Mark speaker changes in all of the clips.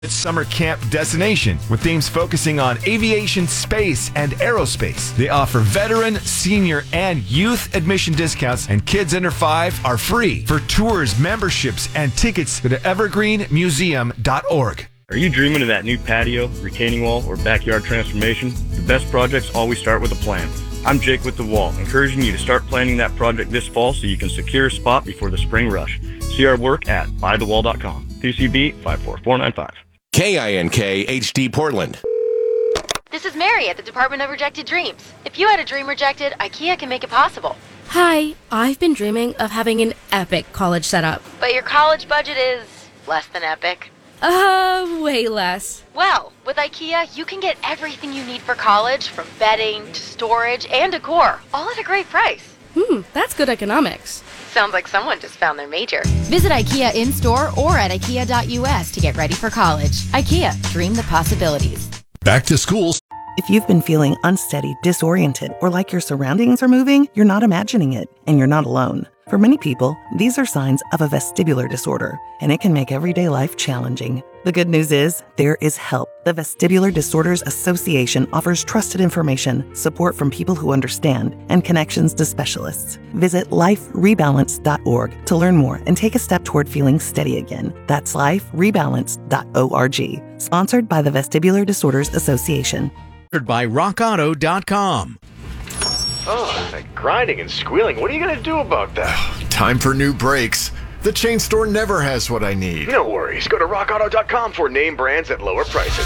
Speaker 1: It's summer camp destination with themes focusing on aviation, space, and aerospace. They offer veteran, senior, and youth admission discounts, and kids under 5 are free. For tours, memberships, and tickets, go to evergreenmuseum.org.
Speaker 2: Are you dreaming of that new patio, retaining wall, or backyard transformation? The best projects always start with a plan. I'm Jake with The Wall, encouraging you to start planning that project this fall so you can secure a spot before the spring rush. See our work at buythewall.com. PCB 54495.
Speaker 3: KINK HD Portland.
Speaker 4: This is Mary at the Department of Rejected Dreams. If you had a dream rejected, IKEA can make it possible.
Speaker 5: Hi, I've been dreaming of having an epic college setup.
Speaker 4: But your college budget is less than epic.
Speaker 5: Way less.
Speaker 4: Well, with IKEA, you can get everything you need for college, from bedding to storage and decor, all at a great price.
Speaker 5: That's good economics.
Speaker 4: Sounds like someone just found their major.
Speaker 6: Visit IKEA in-store or at ikea.us to get ready for college. IKEA, dream the possibilities.
Speaker 7: Back to school.
Speaker 8: If you've been feeling unsteady, disoriented, or like your surroundings are moving, you're not imagining it, and you're not alone. For many people, these are signs of a vestibular disorder, and it can make everyday life challenging. The good news is, there is help. The Vestibular Disorders Association offers trusted information, support from people who understand, and connections to specialists. Visit liferebalance.org to learn more and take a step toward feeling steady again. That's liferebalance.org. Sponsored by the Vestibular Disorders Association.
Speaker 7: By rockauto.com.
Speaker 9: Oh, that grinding and squealing. What are you going to do about that?
Speaker 10: Time for new brakes. The chain store never has what I need.
Speaker 9: No worries. Go to rockauto.com for name brands at lower prices.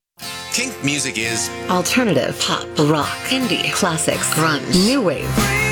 Speaker 3: Kink music is
Speaker 11: alternative, pop, rock, indie, classics, grunge, new wave.